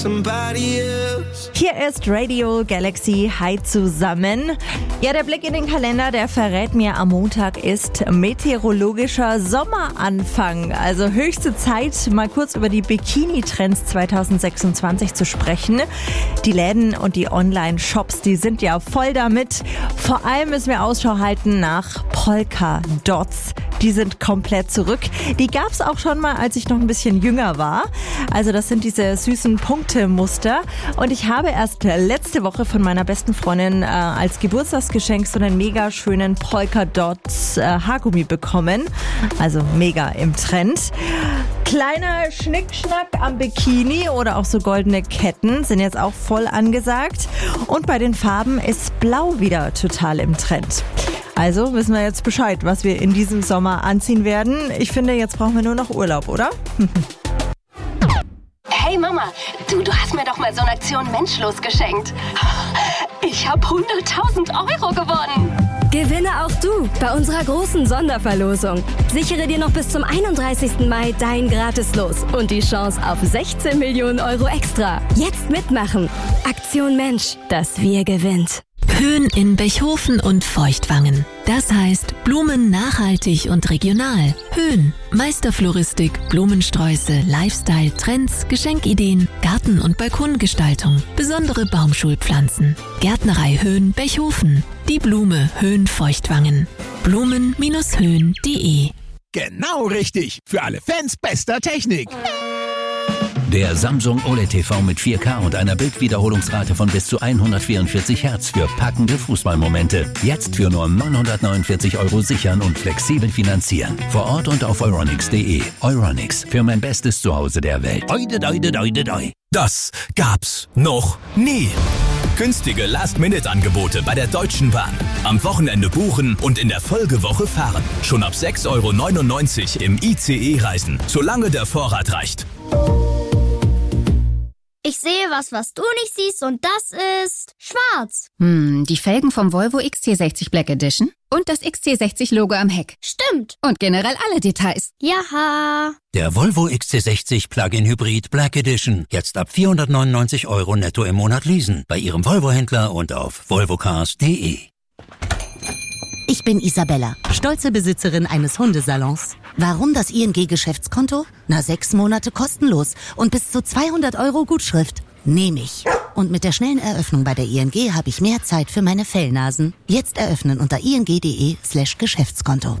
Hier ist Radio Galaxy. Hi zusammen. Ja, der Blick in den Kalender, der verrät mir, am Montag ist meteorologischer Sommeranfang. Also höchste Zeit, mal kurz über die Bikini-Trends 2026 zu sprechen. Die Läden und die Online-Shops, die sind ja voll damit. Vor allem müssen wir Ausschau halten nach Polka-Dots. Die sind komplett zurück. Die gab es auch schon mal, als ich noch ein bisschen jünger war. Also das sind diese süßen Punktemuster. Und ich habe erst letzte Woche von meiner besten Freundin als Geburtstagsgeschenk so einen mega schönen Polka-Dots Haargummi bekommen. Also mega im Trend. Kleiner Schnickschnack am Bikini oder auch so goldene Ketten sind jetzt auch voll angesagt. Und bei den Farben ist Blau wieder total im Trend. Also wissen wir jetzt Bescheid, was wir in diesem Sommer anziehen werden. Ich finde, jetzt brauchen wir nur noch Urlaub, oder? Hey Mama, du hast mir doch mal so eine Aktion Menschlos geschenkt. Ich habe 100.000 Euro gewonnen. Gewinne auch du bei unserer großen Sonderverlosung. Sichere dir noch bis zum 31. Mai dein Gratis-Los und die Chance auf 16 Millionen Euro extra. Jetzt mitmachen. Aktion Mensch, das Wir gewinnt. Höhen in Bechhofen und Feuchtwangen. Das heißt Blumen nachhaltig und regional. Höhen, Meisterfloristik, Blumensträuße, Lifestyle, Trends, Geschenkideen, Garten- und Balkongestaltung, besondere Baumschulpflanzen. Gärtnerei Höhen Bechhofen. Die Blume Höhen Feuchtwangen. Blumen-höhen.de. Genau richtig. Für alle Fans bester Technik. Der Samsung OLED TV mit 4K und einer Bildwiederholungsrate von bis zu 144 Hertz für packende Fußballmomente. Jetzt für nur 949 Euro sichern und flexibel finanzieren. Vor Ort und auf Euronics.de. Euronics, für mein bestes Zuhause der Welt. Das gab's noch nie. Günstige Last-Minute-Angebote bei der Deutschen Bahn. Am Wochenende buchen und in der Folgewoche fahren. Schon ab 6,99 € im ICE reisen, solange der Vorrat reicht. Ich sehe was du nicht siehst, und das ist schwarz. Die Felgen vom Volvo XC60 Black Edition und das XC60-Logo am Heck. Stimmt. Und generell alle Details. Jaha. Der Volvo XC60 Plug-in Hybrid Black Edition. Jetzt ab 499 € netto im Monat leasen. Bei Ihrem Volvo-Händler und auf volvocars.de. Ich bin Isabella, stolze Besitzerin eines Hundesalons. Warum das ING-Geschäftskonto? 6 Monate kostenlos und bis zu 200 € Gutschrift. Nehme ich. Und mit der schnellen Eröffnung bei der ING habe ich mehr Zeit für meine Fellnasen. Jetzt eröffnen unter ing.de/Geschäftskonto.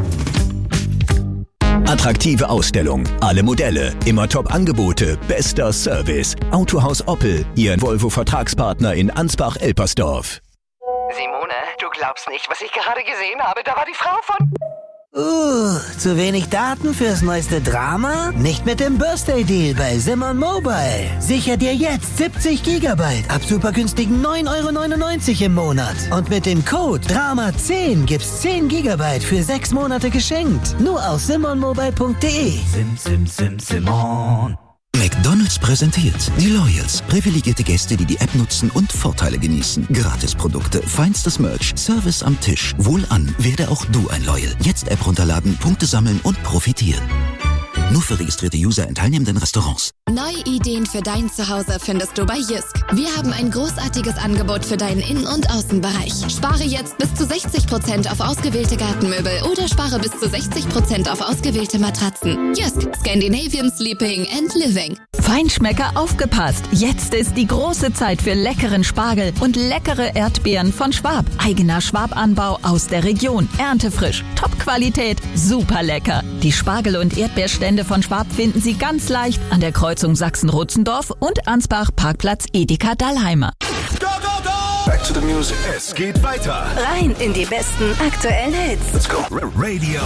Attraktive Ausstellung, alle Modelle, immer Top-Angebote, bester Service. Autohaus Oppel, Ihr Volvo-Vertragspartner in Ansbach-Elpersdorf. Simone, du glaubst nicht, was ich gerade gesehen habe. Da war die Frau von... Zu wenig Daten fürs neueste Drama? Nicht mit dem Birthday-Deal bei Simon Mobile. Sicher dir jetzt 70 GB ab super günstigen 9,99 € im Monat. Und mit dem Code DRAMA10 gibt's 10 GB für 6 Monate geschenkt. Nur auf simonmobile.de. Simon. McDonald's präsentiert die Loyals. Privilegierte Gäste, die die App nutzen und Vorteile genießen. Gratisprodukte, feinstes Merch, Service am Tisch. Wohlan, werde auch du ein Loyal. Jetzt App runterladen, Punkte sammeln und profitieren. Nur für registrierte User in teilnehmenden Restaurants. Neue Ideen für dein Zuhause findest du bei Jysk. Wir haben ein großartiges Angebot für deinen Innen- und Außenbereich. Spare jetzt bis zu 60% auf ausgewählte Gartenmöbel oder spare bis zu 60% auf ausgewählte Matratzen. Jysk, Scandinavian Sleeping and Living. Feinschmecker, aufgepasst! Jetzt ist die große Zeit für leckeren Spargel und leckere Erdbeeren von Schwab. Eigener Schwab-Anbau aus der Region. Erntefrisch, Top-Qualität, super lecker. Die Spargel- und Erdbeerstände von Schwab finden Sie ganz leicht an der Kreuzung Sachsen-Rutzendorf und Ansbach Parkplatz Edeka Dallheimer. Go, go, go! Back to the music. Es geht weiter. Rein in die besten aktuellen Hits. Let's go. Radio